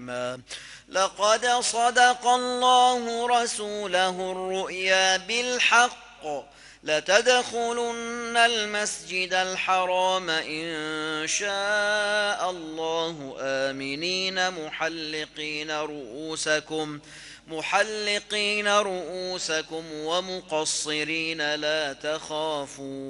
رحما. لقد صدق الله رسوله الرؤيا بالحق لتدخلن المسجد الحرام إن شاء الله آمنين محلقين رؤوسكم ومقصرين لا تخافون